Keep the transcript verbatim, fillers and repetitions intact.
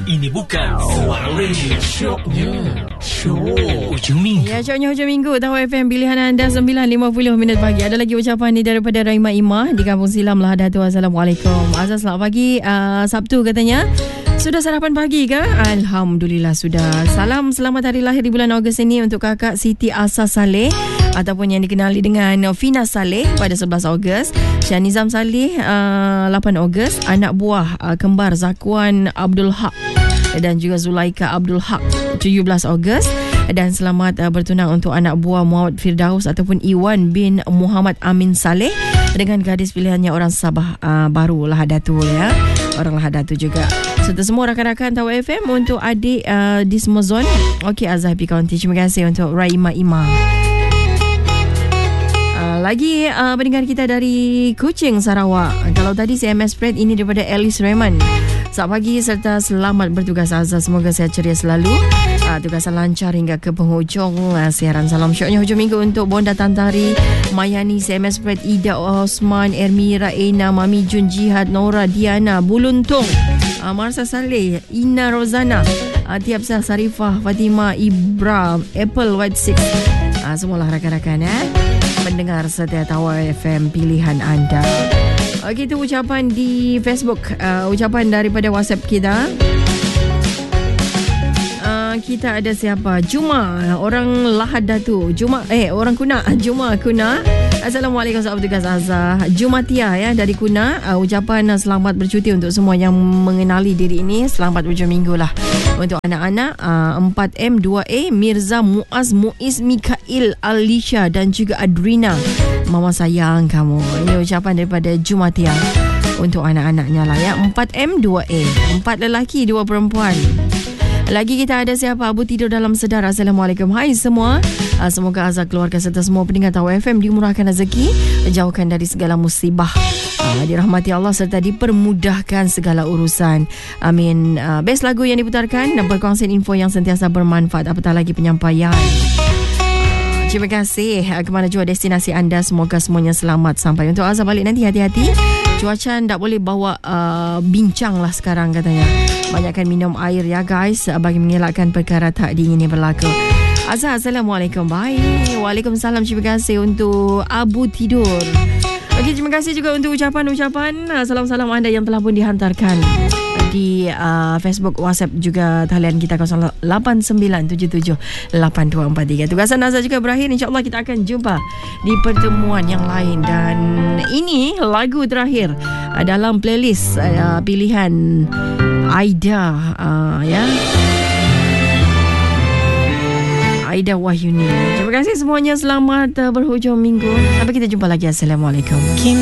Ini bukan Suara Radio, syoknya Syok Hujung Minggu. Ya, syoknya Hujung Minggu Tahu F M pilihan anda sembilan lima puluh minit pagi. Ada lagi ucapan ni daripada Raima Imah di Kampung Silam lah. Datuk, Assalamualaikum. Azaz, selamat pagi. uh, Sabtu katanya. Sudah sarapan pagi ke? Alhamdulillah sudah. Salam selamat hari lahir di bulan Ogos ini untuk kakak Siti Asa Saleh ataupun yang dikenali dengan Fina Saleh pada sebelas Ogos. Syah Nizam Saleh uh, lapan Ogos. Anak buah uh, kembar Zakwan Abdul Haq dan juga Zulaika Abdul Haq tujuh belas Ogos. Dan selamat uh, bertunang untuk anak buah Muhammad Firdaus ataupun Iwan bin Muhammad Amin Saleh dengan gadis pilihannya orang Sabah uh, baru Lahadatul ya. Orang Lahadatul juga. Serta semua rakan-rakan Tahu F M untuk adik uh, di semua zon. Okey, Azhar Happy County. Terima kasih untuk Raima Imam. Uh, lagi uh, pendengar kita dari Kuching, Sarawak. Kalau tadi C M S spread ini daripada Alice Raymond. Selamat pagi serta selamat bertugas Azhar. Semoga sihat ceria selalu. Uh, tugasan lancar hingga ke penghujung uh, siaran. Salam syoknya hujung minggu untuk Bonda Tantari, Mayani, C M S spread, Ida Osman, Ermira, Ena, Mami Jun, Jihad, Nora, Diana, Buluntung, uh, Marsa Saleh, Ina Rozana, uh, Tiapsah, Sarifah, Fatimah, Ibra, Apple White Six. Uh, semualah rakan-rakan eh pendengar setia Tahu F M pilihan anda. Okey, itu ucapan di Facebook. Uh, ucapan daripada WhatsApp kita. Uh, kita ada siapa? Juma, orang Lahadatu. Juma, eh orang Kuna. Juma Kuna. Assalamualaikum sahabat tugas Azhar. Jumatia ya dari Kuna. Uh, ucapan uh, selamat bercuti untuk semua yang mengenali diri ini. Selamat hujung minggu lah. Untuk anak-anak uh, empat M dua A, Mirza, Muaz, Muiz, Mikail, Alisha dan juga Adrina. Mama sayang kamu. Ini ucapan daripada Jumatia untuk anak-anaknya lah ya. empat M dua A, empat lelaki dua perempuan. Lagi kita ada siapa? Abu tidur dalam sedar. Assalamualaikum. Hai semua. Uh, semoga Azhar, keluarga serta semua pendengar Tahu F M dimurahkan rezeki, jauhkan dari segala musibah, uh, dirahmati Allah serta dipermudahkan segala urusan. Amin. Uh, best lagu yang diputarkan dan perkongsian info yang sentiasa bermanfaat, apatah lagi penyampaian. Uh, terima kasih. Uh, kemana jua destinasi anda, semoga semuanya selamat sampai. Untuk Azhar balik nanti, hati-hati. Cuaca tak boleh bawa uh, bincang lah sekarang katanya. Banyakkan minum air ya guys, bagi mengelakkan perkara tak diingini berlaku. Azhar, Assalamualaikum. Bye. Waalaikumsalam. Terima kasih untuk Abu tidur. Okey, terima kasih juga untuk ucapan-ucapan salam-salam anda yang telah pun dihantarkan di uh, Facebook, WhatsApp juga talian kita kosong lapan sembilan tujuh tujuh lapan dua empat tiga. Tugasan Azhar juga berakhir. InsyaAllah kita akan jumpa di pertemuan yang lain. Dan ini lagu terakhir uh, dalam playlist uh, pilihan Aida uh, ya Aida Wahyuni. Terima kasih semuanya. Selamat uh, berhujung minggu. Sampai kita jumpa lagi. Assalamualaikum.